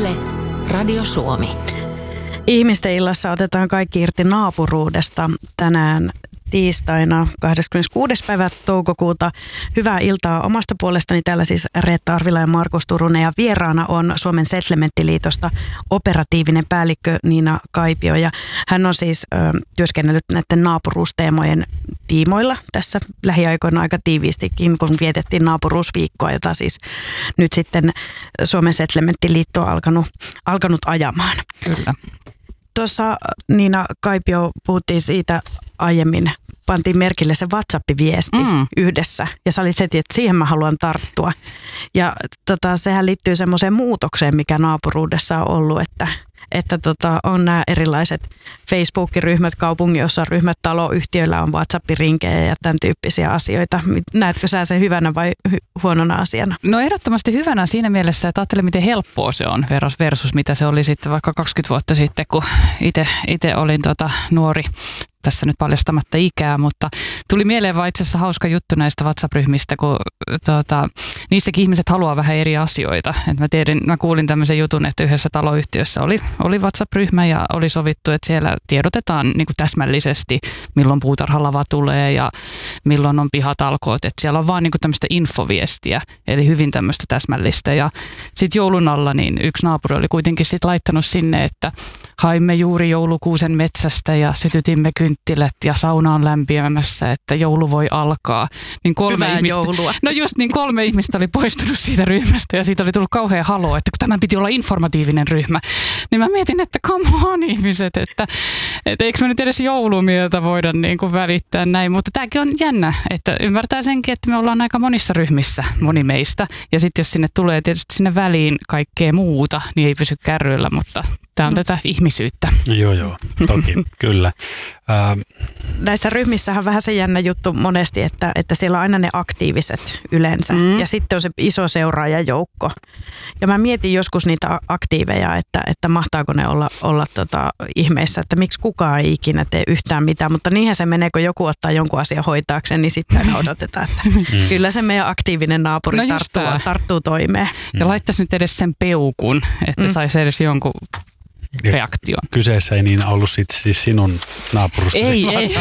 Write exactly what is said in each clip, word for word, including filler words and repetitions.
Yle, Radio Suomi. Ihmisten illassa otetaan kaikki irti naapuruudesta tänään tiistaina kahdeskymmeneskuudes päivä toukokuuta. Hyvää iltaa omasta puolestani. Täällä siis Reetta Arvila ja Markus Turunen ja vieraana on Suomen Settlementtiliitosta operatiivinen päällikkö Niina Kaipio. Ja hän on siis ö, työskennellyt näiden naapuruusteemojen tiimoilla tässä lähiaikoina aika tiiviistikin, kun vietettiin naapuruusviikkoa, jota siis nyt sitten Suomen Settlementtiliitto on alkanut, alkanut ajamaan. Kyllä. Tuossa Niina Kaipio puhuttiin siitä aiemmin, pantiin merkille se WhatsApp-viesti mm. yhdessä ja sä olit heti, että siihen mä haluan tarttua. Ja tota, sehän liittyy semmoiseen muutokseen, mikä naapuruudessa on ollut, että, että tota, on nämä erilaiset Facebook-ryhmät, kaupunginosaryhmät, taloyhtiöillä on WhatsApp-rinkejä ja tämän tyyppisiä asioita. Näetkö sä sen hyvänä vai hy- huonona asiana? No ehdottomasti hyvänä siinä mielessä, että ajattele miten helppoa se on versus mitä se oli sitten vaikka kaksikymmentä vuotta sitten, kun itse olin tota nuori. Tässä nyt paljastamatta ikää, mutta tuli mieleen vaan itse asiassa hauska juttu näistä WhatsApp-ryhmistä, kun tuota, niissäkin ihmiset haluaa vähän eri asioita. Et mä, tiedin, mä kuulin tämmöisen jutun, että yhdessä taloyhtiössä oli, oli WhatsApp-ryhmä ja oli sovittu, että siellä tiedotetaan niin kuin täsmällisesti, milloin puutarhalava tulee ja milloin on pihatalkoot. Et siellä on vaan niin kuin tämmöistä infoviestiä, eli hyvin tämmöistä täsmällistä. Ja sitten joulun alla niin yksi naapuri oli kuitenkin sit laittanut sinne, että haimme juuri joulukuusen metsästä ja sytytimme kynttilät ja sauna on lämpimässä, että joulu voi alkaa. Niin kolme Hyvää ihmistä, joulua. No just niin, kolme ihmistä oli poistunut siitä ryhmästä ja siitä oli tullut kauhean haloo, että kun tämän piti olla informatiivinen ryhmä. Niin mä mietin, että come on ihmiset, että, että eikö me nyt edes joulumieltä voida niin kuin välittää näin. Mutta tämäkin on jännä, että ymmärtää senkin, että me ollaan aika monissa ryhmissä, moni meistä. Ja sitten jos sinne tulee tietysti sinne väliin kaikkea muuta, niin ei pysy kärryillä, mutta tämä on tätä ihmisyyttä. Joo, joo, toki, kyllä. Ähm. Näissä ryhmissähän on vähän se jännä juttu monesti, että, että siellä on aina ne aktiiviset yleensä mm. ja sitten on se iso seuraajajoukko. Ja mä mietin joskus niitä aktiiveja, että, että mahtaako ne olla, olla tota ihmeissä, että miksi kukaan ei ikinä tee yhtään mitään, mutta niinhän se menee, kun joku ottaa jonkun asian hoitaakseen, niin sitten odotetaan, että mm. kyllä se meidän aktiivinen naapuri no tarttuu, tarttuu toimeen. Ja laittaisi nyt edes sen peukun, että mm. saisi edes jonkun reaktio. Kyseessä ei niin ollut sit, siis sinun naapurustasi. Ei, ei.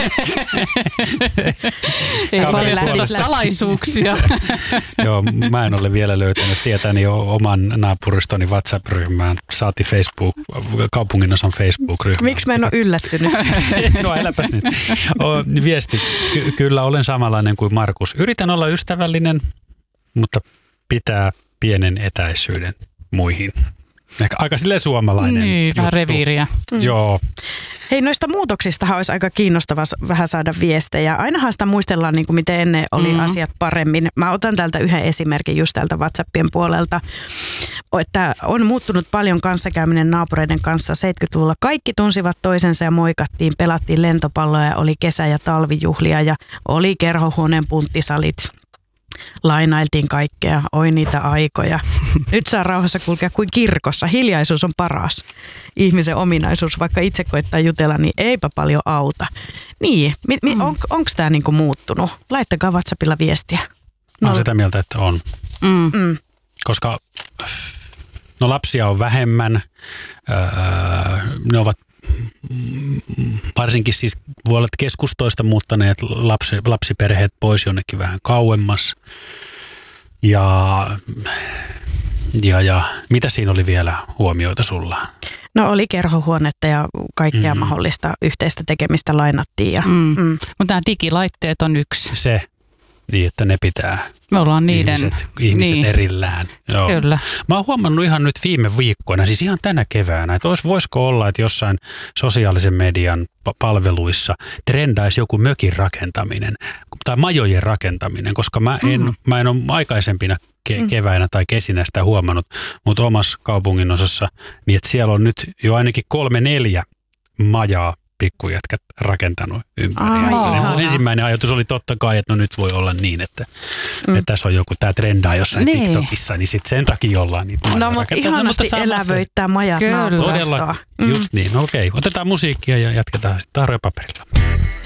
Ei paljastella salaisuuksia. Joo, mä en ole vielä löytänyt tietäni oman naapuristoni WhatsApp-ryhmään. Saati Facebook, kaupunginosan Facebook-ryhmään. Miksi mä en ole yllättynyt? No äläpäs nyt. O, viesti. Ky- kyllä olen samanlainen kuin Markus. Yritän olla ystävällinen, mutta pitää pienen etäisyyden muihin. Ehkä aika silleen suomalainen niin, vähän reviiriä. Mm. Joo. Hei, noista muutoksistahan olisi aika kiinnostavaa vähän saada viestejä. Ainahan sitä muistellaan, niin kuin miten ennen oli mm-hmm. asiat paremmin. Mä otan täältä yhden esimerkin just täältä WhatsAppien puolelta, että on muuttunut paljon kanssakäyminen naapureiden kanssa. seitsemänkymmentäluvulla kaikki tunsivat toisensa ja moikattiin, pelattiin lentopalloja ja oli kesä- ja talvijuhlia ja oli kerhohuoneen punttisalit. Lainailtiin kaikkea, oi niitä aikoja. Nyt saa rauhassa kulkea kuin kirkossa. Hiljaisuus on paras ihmisen ominaisuus, vaikka itse koittaa jutella, niin eipä paljon auta. Niin, mi- mi- on, onko tämä niinku muuttunut? Laittakaa WhatsAppilla viestiä. Mä oon sitä mieltä, että on. Mm. Mm. Koska no lapsia on vähemmän, öö, ne ovat varsinkin siis voi olla keskustoista muuttaneet lapsi, lapsiperheet pois jonnekin vähän kauemmas. Ja, ja, ja mitä siinä oli vielä huomioita sulla? No oli kerhohuonetta ja kaikkea mm. mahdollista yhteistä tekemistä lainattiin. Ja, mm. Mm. Mutta nämä digilaitteet on yksi. Se, niin että ne pitää Me ollaan niiden, ihmiset, ihmiset niin. erillään. Joo. Kyllä. Mä oon huomannut ihan nyt viime viikkoina, siis ihan tänä keväänä, että olisi, voisiko olla, että jossain sosiaalisen median palveluissa trendaisi joku mökin rakentaminen tai majojen rakentaminen, koska mä en, mm-hmm. mä en ole aikaisempina ke- keväinä tai kesinä sitä huomannut, mutta omassa kaupungin osassa, niin että siellä on nyt jo ainakin kolme neljä majaa pikkujätkät rakentanut ympäri. Ai, ensimmäinen ajatus oli totta kai, että no nyt voi olla niin, että, mm. että tässä on joku, tämä trendaa jossain niin. TikTokissa, niin sitten sen takia ollaan niitä no mutta ihanasti elävöittää majat naapurasta. Todella, just niin, no okei. Otetaan musiikkia ja jatketaan sitten tarjopaperilla.